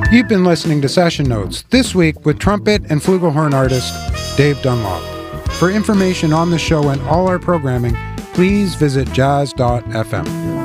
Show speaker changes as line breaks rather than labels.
You've been listening to Session Notes, this week with trumpet and flugelhorn artist Dave Dunlop. For information on the show and all our programming, please visit jazz.fm.